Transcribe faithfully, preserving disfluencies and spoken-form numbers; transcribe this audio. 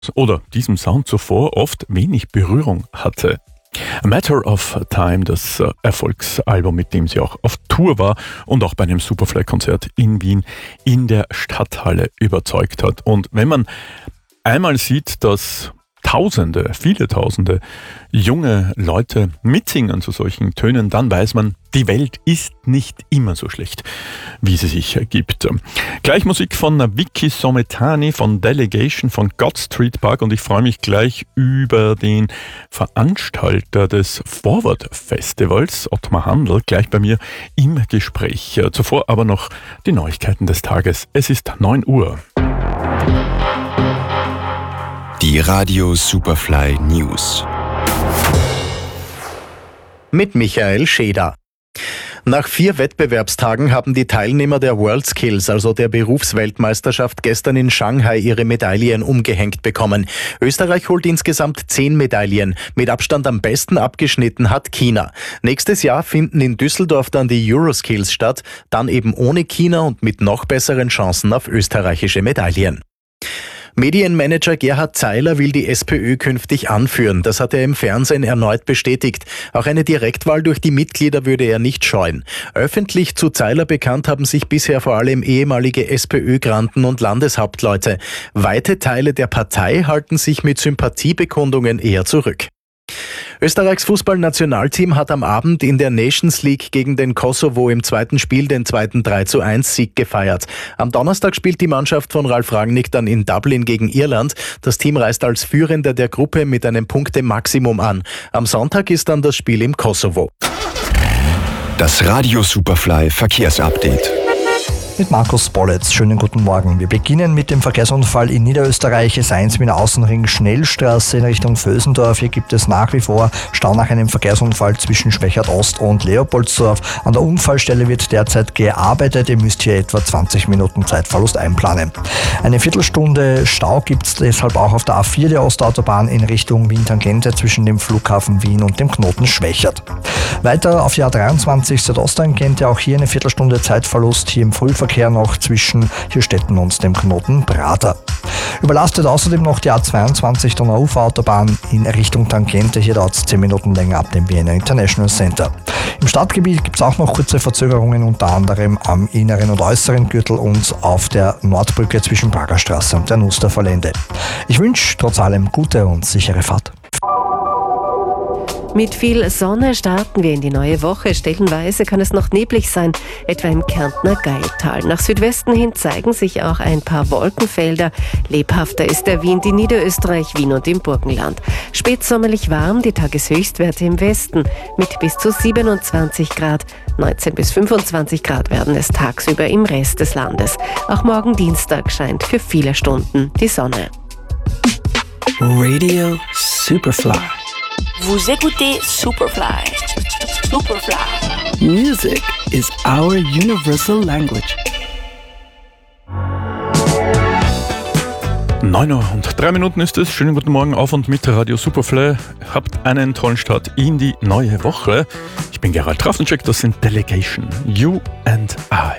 oder diesem Sound zuvor oft wenig Berührung hatte. A Matter of Time, das Erfolgsalbum, mit dem sie auch auf Tour war und auch bei einem Superfly-Konzert in Wien in der Stadthalle überzeugt hat. Und wenn man einmal sieht, dass Tausende, viele Tausende junge Leute mitsingen zu solchen Tönen, dann weiß man, die Welt ist nicht immer so schlecht, wie sie sich ergibt. Gleich Musik von Vicky Sometani, von Delegation, von God Street Park, und ich freue mich gleich über den Veranstalter des Forward Festivals, Ottmar Handel, gleich bei mir im Gespräch. Zuvor aber noch die Neuigkeiten des Tages. Es ist neun Uhr. Die Radio Superfly News. Mit Michael Scheder. Nach vier Wettbewerbstagen haben die Teilnehmer der WorldSkills, also der Berufsweltmeisterschaft, gestern in Shanghai ihre Medaillen umgehängt bekommen. Österreich holt insgesamt zehn Medaillen. Mit Abstand am besten abgeschnitten hat China. Nächstes Jahr finden in Düsseldorf dann die Euroskills statt, dann eben ohne China und mit noch besseren Chancen auf österreichische Medaillen. Medienmanager Gerhard Zeiler will die SPÖ künftig anführen. Das hat er im Fernsehen erneut bestätigt. Auch eine Direktwahl durch die Mitglieder würde er nicht scheuen. Öffentlich zu Zeiler bekannt haben sich bisher vor allem ehemalige SPÖ-Granden und Landeshauptleute. Weite Teile der Partei halten sich mit Sympathiebekundungen eher zurück. Österreichs Fußballnationalteam hat am Abend in der Nations League gegen den Kosovo im zweiten Spiel den zweiten drei zu eins Sieg gefeiert. Am Donnerstag spielt die Mannschaft von Ralf Rangnick dann in Dublin gegen Irland. Das Team reist als Führender der Gruppe mit einem Punkte-Maximum an. Am Sonntag ist dann das Spiel im Kosovo. Das Radio Superfly Verkehrsupdate. Mit Markus Bolletz. Schönen guten Morgen. Wir beginnen mit dem Verkehrsunfall in Niederösterreich, S eins Wiener Außenring Schnellstraße in Richtung Vösendorf. Hier gibt es nach wie vor Stau nach einem Verkehrsunfall zwischen Schwächert Ost und Leopoldsdorf. An der Unfallstelle wird derzeit gearbeitet. Ihr müsst hier etwa zwanzig Minuten Zeitverlust einplanen. Eine Viertelstunde Stau gibt es deshalb auch auf der A vier der Ostautobahn in Richtung Wien-Tangente zwischen dem Flughafen Wien und dem Knoten Schwächert. Weiter auf die A dreiundzwanzig Südosttangente, auch hier eine Viertelstunde Zeitverlust, hier im Frühverkehr noch zwischen Hirstetten und dem Knoten Prater. Überlastet außerdem noch die A zweiundzwanzig Donau-Ufer-Autobahn in Richtung Tangente. Hier dauert es zehn Minuten länger ab dem Vienna International Center. Im Stadtgebiet gibt es auch noch kurze Verzögerungen, unter anderem am inneren und äußeren Gürtel und auf der Nordbrücke zwischen Prager Straße und der Nuster Lände. Ich wünsche trotz allem gute und sichere Fahrt. Mit viel Sonne starten wir in die neue Woche. Stellenweise kann es noch neblig sein, etwa im Kärntner Gailtal. Nach Südwesten hin zeigen sich auch ein paar Wolkenfelder. Lebhafter ist der Wind in Niederösterreich, Wien und im Burgenland. Spätsommerlich warm, die Tageshöchstwerte im Westen mit bis zu siebenundzwanzig Grad. neunzehn bis fünfundzwanzig Grad werden es tagsüber im Rest des Landes. Auch morgen Dienstag scheint für viele Stunden die Sonne. Radio Superfly. Vous écoutez Superfly. Superfly. Music is our universal language. neun Uhr und drei Minuten ist es. Schönen guten Morgen auf und mit Radio Superfly. Habt einen tollen Start in die neue Woche. Ich bin Gerald Trafnicek, das sind Delegation. You and I.